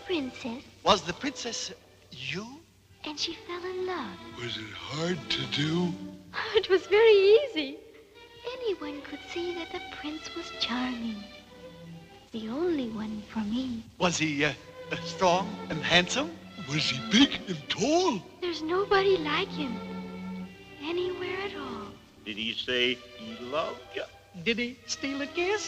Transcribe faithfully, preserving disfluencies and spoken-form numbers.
princess. Was the princess you? And she fell in love. Was it hard to do? It was very easy. Anyone could see that the prince was charming. The only one for me. Was he uh, uh, strong and handsome? Was he big and tall? There's nobody like him. Anywhere at all. Did he say he loved you? Did he steal a kiss?